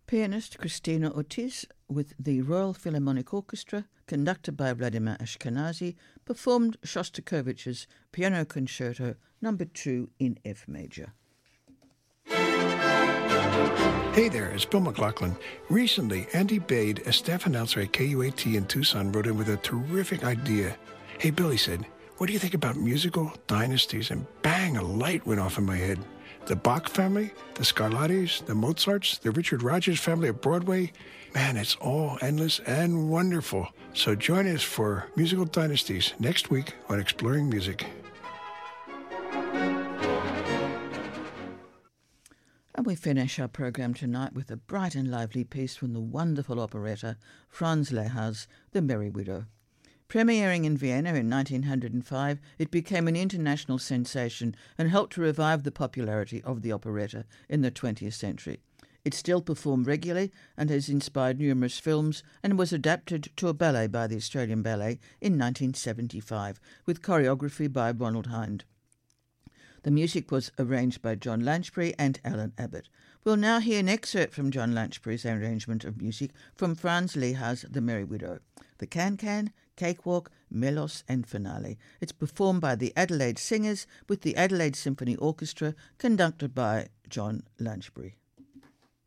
Pianist Christina Ortiz, with the Royal Philharmonic Orchestra, conducted by Vladimir Ashkenazy, performed Shostakovich's Piano Concerto No. 2 in F major. Hey there, it's Bill McLaughlin. Recently, Andy Bade, a staff announcer at KUAT in Tucson, wrote in with a terrific idea. Hey, Bill, he said, what do you think about musical dynasties? And bang, a light went off in my head. The Bach family, the Scarlattis, the Mozarts, the Richard Rodgers family at Broadway. Man, it's all endless and wonderful. So join us for Musical Dynasties next week on Exploring Music. And we finish our programme tonight with a bright and lively piece from the wonderful operetta Franz Lehár's The Merry Widow. Premiering in Vienna in 1905, it became an international sensation and helped to revive the popularity of the operetta in the 20th century. It's still performed regularly and has inspired numerous films, and was adapted to a ballet by the Australian Ballet in 1975, with choreography by Ronald Hind. The music was arranged by John Lanchbury and Alan Abbott. We'll now hear an excerpt from John Lanchbury's arrangement of music from Franz Lehár's The Merry Widow, the Can-Can, Cakewalk, Melos and Finale. It's performed by the Adelaide Singers with the Adelaide Symphony Orchestra, conducted by John Lanchbury.